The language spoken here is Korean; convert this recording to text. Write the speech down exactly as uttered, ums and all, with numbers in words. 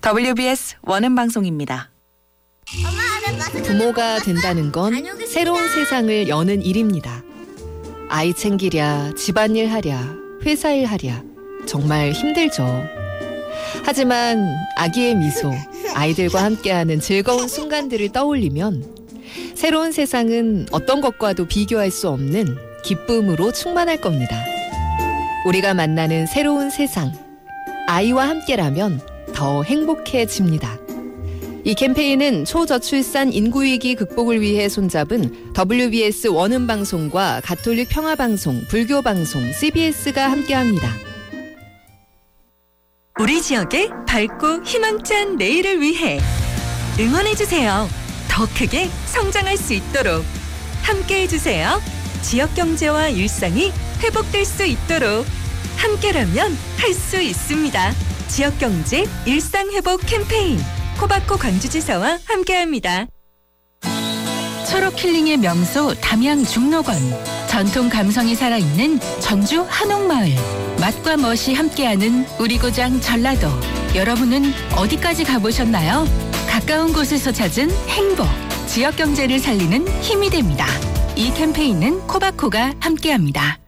더블유비에스 원음 방송입니다. 부모가 된다는 건 새로운 세상을 여는 일입니다. 아이 챙기랴, 집안일 하랴, 회사일 하랴 정말 힘들죠. 하지만 아기의 미소, 아이들과 함께하는 즐거운 순간들을 떠올리면 새로운 세상은 어떤 것과도 비교할 수 없는 기쁨으로 충만할 겁니다. 우리가 만나는 새로운 세상, 아이와 함께라면 더 행복해집니다. 이 캠페인은 초저출산 인구위기 극복을 위해 손잡은 더블유비에스 원음방송과 가톨릭 평화방송, 불교방송, 씨비에스가 함께합니다. 우리 지역의 밝고 희망찬 내일을 위해 응원해주세요. 더 크게 성장할 수 있도록 함께해주세요. 지역경제와 일상이 회복될 수 있도록 함께라면 할 수 있습니다. 지역경제 일상회복 캠페인 코바코 광주지사와 함께합니다. 초록 힐링의 명소 담양 중록원, 전통 감성이 살아있는 전주 한옥마을, 맛과 멋이 함께하는 우리 고장 전라도. 여러분은 어디까지 가보셨나요? 가까운 곳에서 찾은 행복, 지역 경제를 살리는 힘이 됩니다. 이 캠페인은 코바코가 함께합니다.